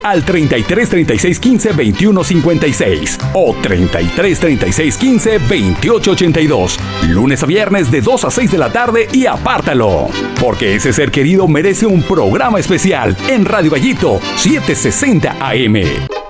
al 33 36 15 21 56 o 33 36 15 28 82. Lunes a viernes de 2 a 6 de la tarde y apártalo, porque ese ser querido merece un programa especial en Radio Gallito 760 AM.